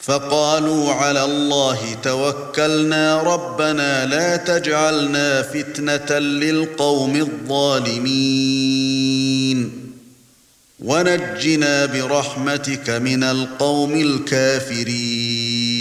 فقالوا على الله توكلنا ربنا لا تجعلنا فتنة للقوم الظالمين ونجنا برحمتك من القوم الكافرين.